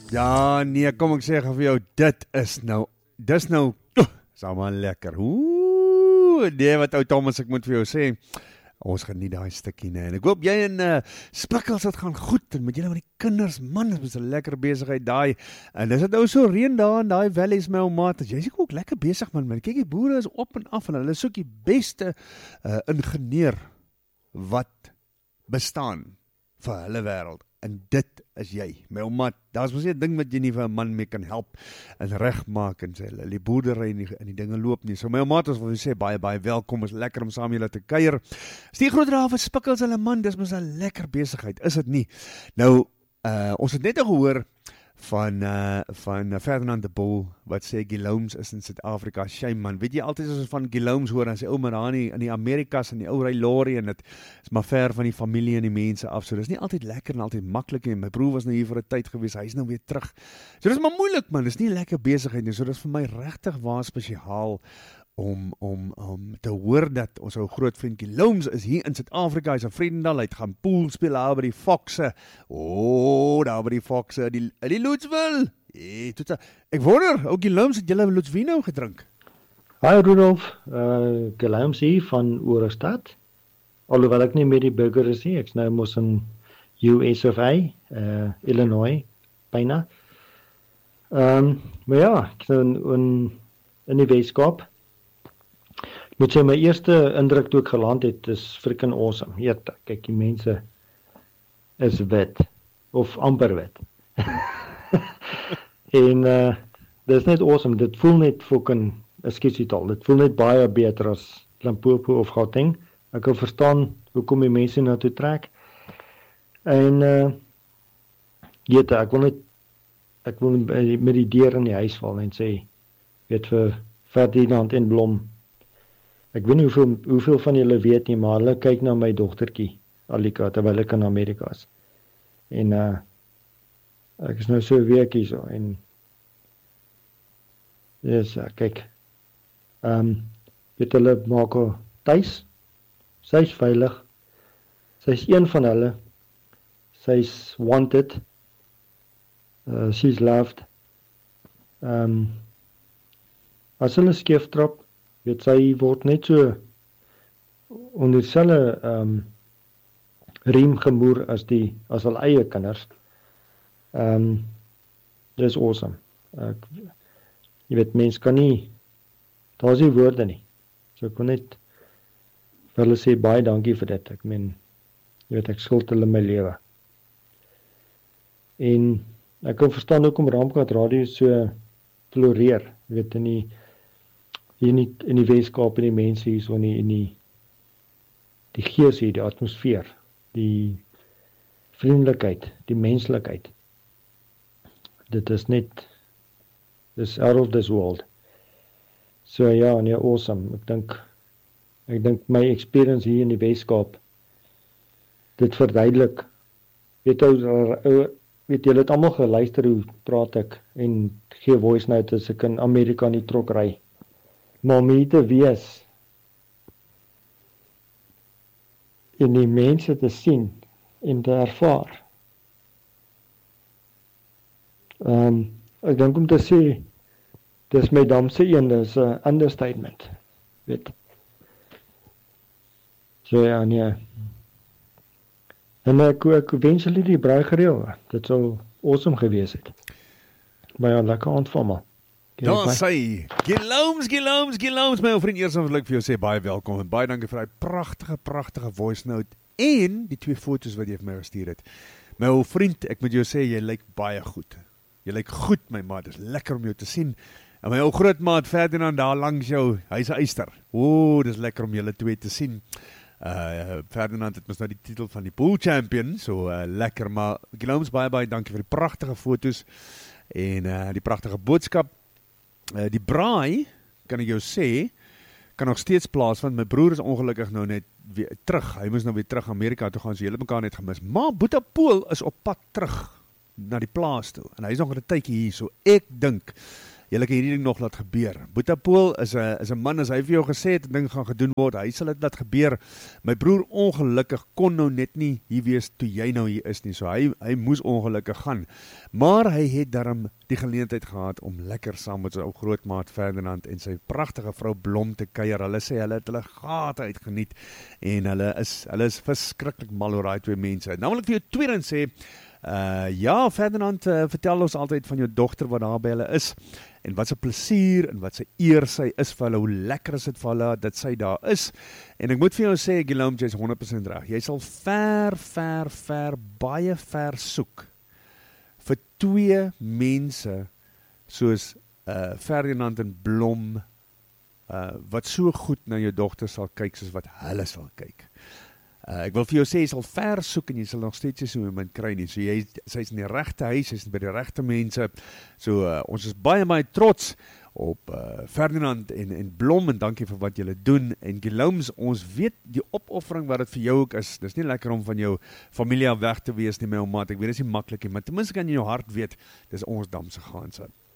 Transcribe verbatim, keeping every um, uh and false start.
Ja, nee, kom ek sê vir jou, dit is nou, dis nou, oh, is allemaal lekker. Oeh, nee, wat ou Thomas, ek moet vir jou sê, ons geniet daai stukkie, nee. En ek hoop jy en uh, Spikkels, dit gaan goed, en met julle met die kinders, man, dit is 'n lekker besigheid daai, en dis het nou so reën daar in daai valleys, my ou maat, jy is ook lekker besig, man, man. Kyk, die boere is op en af, en hulle soek die beste uh, ingenieur, wat bestaan, vir hulle wêreld. En dit is jy, my ou maat. Daar's mos nie 'n ding wat jy nie vir 'n man mee kan help en regmaak en sê hulle die boerdery en die, en die dinge loop nie. So my ou maat, ons wil sê baie baie welkom. Is lekker om saam julle te kuier. Is die groot rawe Spikkels hulle man, dis mos 'n lekker besigheid, is dit nie? Nou, uh, ons het net al gehoor van uh, van Ferdinand de Boer wat sê Guillaumes is in Suid-Afrika. Shame man, weet jy altyd as ons van Guillaumes hoor, dan sê ou maar daar in, in die Amerikas en die ou ry lorry en dit is maar ver van die familie en die mense af. So dis nie altyd lekker en altyd maklik nie. My broer was nou hier vir 'n tyd gewees, hy is nou weer terug. So dis maar moeilik man, dis nie 'n lekker besigheid nie. So dis vir my regtig waar spesiaal om om om te hoor dat ons ou groot vriend Guillaumes is hier in Suid-Afrika, hy's 'n Vredendal, hy het gaan pool speel daar by die Foxe. O, oh, daar by die Foxe, die die Loetsville. Hey, toeta. Ek wonder, ou Guillaumes, het julle Loetsvino gedrink? Hi Rudolf, uh, Guillaumes hier van Oorestad. Alhoewel ek nie meer die burger is nie, ek's nou mos in U S of A, uh, Illinois, byna. Um, maar ja, ek is nou in, in, in die Weskaap. Ek moet sê, my eerste indruk toe ek geland het, is freaking awesome. Jette, kyk, die mense is wit, of amper wit. en uh, dit is net awesome, dit voel net fucking, ekskuus die taal, dit voel net baie beter as Limpopo of Gauteng. Ek kan verstaan hoekom die mense na toe trek. En uh, jette, ek wil net, ek wil met die deur in die huis val en sê, weet vir Ferdinand en Blom, ek weet nie hoeveel, hoeveel van julle weet nie, maar hulle kyk na my dogtertjie, Alika, terwyl ek in Amerika is. En uh, ek is nou so 'n week hier so, en yes, uh, kyk, um, weet hulle maak haar tuis, sy is veilig, sy is een van hulle, sy is wanted, uh, she's loved, um, as hulle skeef trap, weet sy word net so onder dieselfde um, riem gemoer as die as al eie kinders. Um, dis awesome. Ek, jy weet, mens kan nie, daar is nie woorde nie. So ek kon net vir hulle sê baie dankie vir dit. Ek meen, jy weet, ek skuld hulle my lewe. En ek kan verstaan ook om Raamkat Radio so floreer, jy weet, in die hier in die, in die Weskaap en die mense hier so in die, in die, die gees hier, die atmosfeer, die vriendelikheid, die menslikheid. Dit is net, dis out of this world. So ja, nee, awesome. Ek dink, ek dink my experience hier in die Weskaap, dit verduidelik, weet ou, weet julle het almal geluister hoe praat ek, en gee voice note as ek in Amerika in die trok ry. Maar om hier te wees, en die mense te sien, en te ervaar. Um, ek dink om te sê, dis my damse een, dis 'n uh, understatement, weet. So ja, nee. En ek, ek wens julle die braai gereël, dit sal awesome gewees het. Maar ja, lekker aand van my. Daar sê, Guillaumes, Guillaumes, Guillaumes, my ou vriend, eers wil ek vir jou sê, baie welkom, en baie dankie vir die prachtige, prachtige voice note, en die twee foto's wat jy vir my gestuur het. My ou vriend, ek moet jou sê, jy lyk baie goed. Jy lyk goed, my maat, dit is lekker om jou te sien. En my ou grootmaat Ferdinand daar langs jou, hy is 'n eyster. O, dit is lekker om julle twee te sien. Uh, Ferdinand het mos nou die titel van die pool champion, so uh, lekker, maar Guillaumes, baie, baie dankie vir die prachtige foto's, en uh, die prachtige boodskap. Uh, die braai, kan ek jou sê, kan nog steeds plaas, want my broer is ongelukkig nou net weer terug, hy moes nou weer terug Amerika toe gaan, so julle mekaar net gemis, maar Boeta Pool is op pad terug na die plaas toe, en hy is nog 'n tydjie hier, so ek dink, julle kan hierdie ding nog laat gebeur. Boeta Pool is 'n is 'n man, as hy vir jou gesê het 'n ding gaan gedoen word, hy sal dit laat gebeur. My broer ongelukkig kon nou net nie hier wees toe jy nou hier is nie, so hy hy moes ongelukkig gaan. Maar hy het daarom die geleentheid gehad om lekker saam met sy ou grootmaat Ferdinand en sy pragtige vrou Blom te kuier. Hulle sê hulle het hulle gate uitgeniet en hulle is hulle is verskriklik mal oor daai twee mense. Nou wil ek vir jou tweedens sê, uh, ja, Ferdinand, uh, vertel ons altyd van jou dogter wat daar by hulle is en wat sy plesier en wat sy eer sy is vir hulle, hoe lekker is dit vir hulle dat sy daar is. En ek moet vir jou sê, Guillaume, jy is honderd persent reg. Jy sal ver, ver, ver, baie ver soek vir twee mense soos uh, Ferdinand en Blom uh, wat so goed na jou dogter sal kyk soos wat hulle sal kyk. Uh, ek wil vir jou sê, jy sal ver soek en jy sal nog steeds so iemand kry nie. So jy, sy is in die regte huis, sy is by die regte mense. So uh, ons is baie, baie trots op uh, Ferdinand en, en Blom en dankie vir wat julle doen. En Guillaume, ons weet die opoffering wat dit vir jou ook is. Dis nie lekker om van jou familie af weg te wees nie, my ou maat. Ek weet dit is nie maklik nie, maar ten minste kan jy in jou hart weet, dis ons damse gaanse.